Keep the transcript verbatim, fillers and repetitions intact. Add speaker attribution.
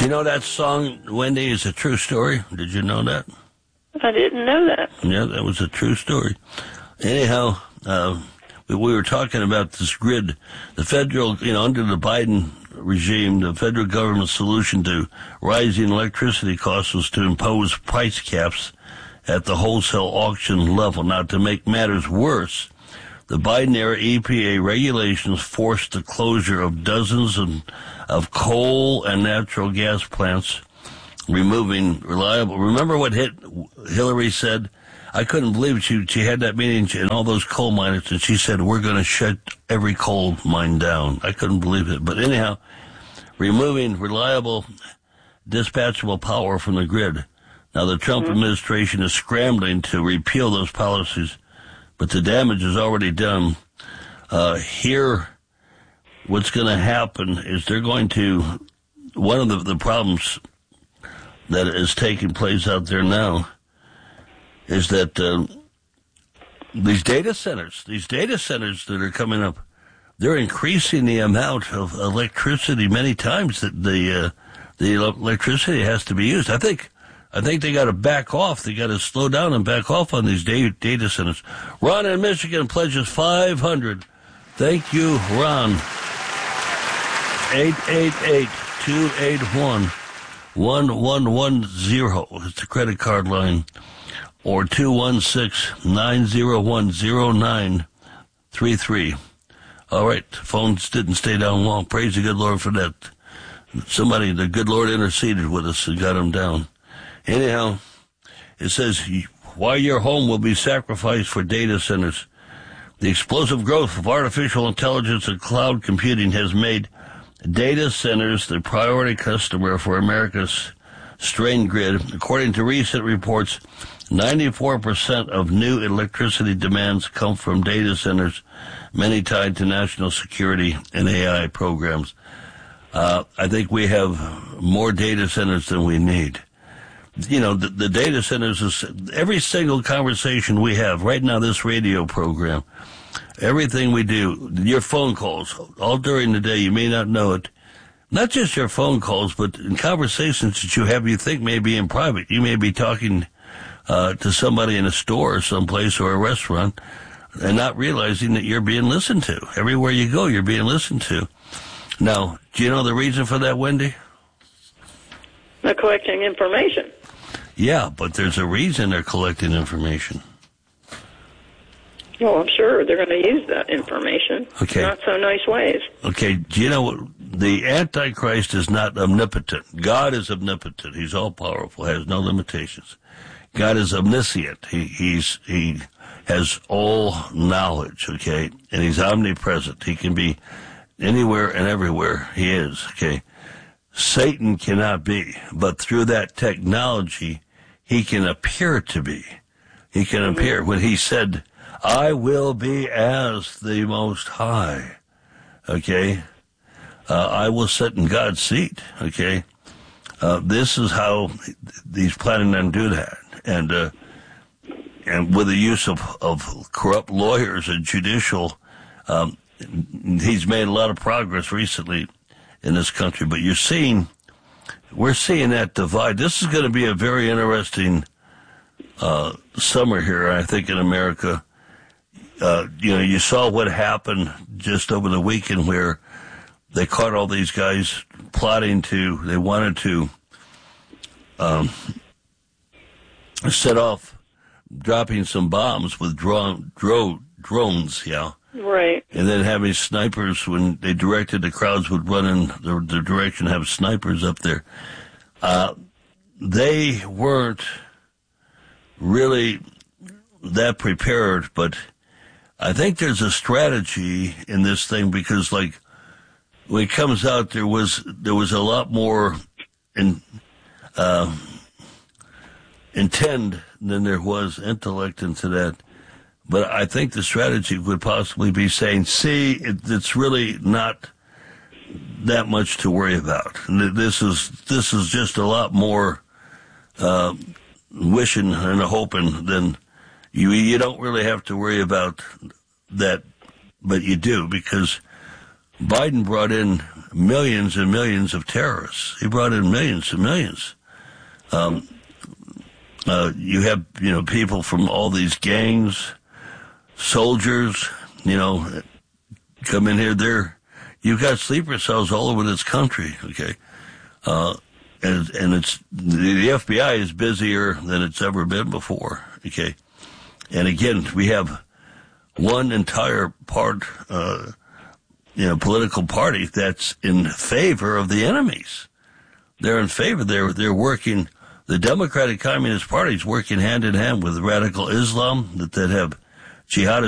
Speaker 1: You know that song, Wendy, is a true story? Did you know that?
Speaker 2: I didn't know that.
Speaker 1: Yeah, that was a true story. Anyhow, uh, we, we were talking about this grid. The federal, you know, under the Biden regime, the federal government's solution to rising electricity costs was to impose price caps at the wholesale auction level. Now, to make matters worse, the Biden-era E P A regulations forced the closure of dozens of, of coal and natural gas plants, removing reliable. Remember what hit Hillary said? I couldn't believe it. She, she had that meeting and all those coal miners, and she said, we're going to shut every coal mine down. I couldn't believe it. But anyhow, removing reliable, dispatchable power from the grid. Now, the Trump mm-hmm. administration is scrambling to repeal those policies, but the damage is already done. Uh, here, what's going to happen is they're going to, one of the, the problems that is taking place out there now is that uh, these data centers, these data centers that are coming up, they're increasing the amount of electricity many times that the uh, the electricity has to be used. I think I think they got to back off. They got to slow down and back off on these data, data centers. Ron in Michigan pledges five hundred. Thank you, Ron. eight eight eight, two eight one, one one one zero is the credit card line, or two one six, nine zero one, zero nine three three. All right, phones didn't stay down long. Praise the good Lord for that. Somebody, the good Lord interceded with us and got them down. Anyhow, it says, why your home will be sacrificed for data centers. The explosive growth of artificial intelligence and cloud computing has made data centers the priority customer for America's strained grid. According to recent reports, ninety-four percent of new electricity demands come from data centers, many tied to national security and A I programs. Uh, I think we have more data centers than we need. You know, the, the data centers is every single conversation we have right now, this radio program, everything we do, your phone calls, all during the day, you may not know it. Not just your phone calls, but in conversations that you have, you think may be in private. You may be talking uh, to somebody in a store or someplace or a restaurant and not realizing that you're being listened to. Everywhere you go, you're being listened to. Now, do you know the reason for that, Wendy?
Speaker 2: They're collecting information.
Speaker 1: Yeah, but there's a reason they're collecting information.
Speaker 2: Well, I'm sure they're going to use that information.
Speaker 1: Okay.
Speaker 2: Not so nice ways.
Speaker 1: Okay, do you know the Antichrist is not omnipotent. God is omnipotent. He's all-powerful, has no limitations. God is omniscient. He he's he has all knowledge, okay? And he's omnipresent. He can be anywhere and everywhere he is, okay? Satan cannot be, but through that technology, he can appear to be. He can mm-hmm. appear. When he said, I will be as the Most High, okay? Uh, I will sit in God's seat, okay? Uh, this is how he's planning on do that. And uh, and with the use of, of corrupt lawyers and judicial, um, he's made a lot of progress recently in this country. But you're seeing, we're seeing that divide. This is going to be a very interesting uh, summer here, I think, in America. Uh, you know, you saw what happened just over the weekend where they caught all these guys plotting to, they wanted to um, set off dropping some bombs with drone, dro- drones, yeah.
Speaker 2: Right.
Speaker 1: And then having snipers, when they directed the crowds would run in the, the direction, have snipers up there. Uh, they weren't really that prepared, but I think there's a strategy in this thing because, like, when it comes out, there was there was a lot more in uh, intend than there was intellect into that. But I think the strategy would possibly be saying, see, it, it's really not that much to worry about. This is this is just a lot more uh, wishing and hoping than you. You don't really have to worry about that, but you do, because Biden brought in millions and millions of terrorists. He brought in millions and millions. Um, uh, you have, you know, people from all these gangs, soldiers, you know, come in here. They're, you've got sleeper cells all over this country, okay? Uh, and, and it's, the F B I is busier than it's ever been before, okay? And again, we have one entire part, uh, you know, political party that's in favor of the enemies. They're in favor. They're, they're working, the Democratic Communist Party is working hand in hand with radical Islam that, that have jihadist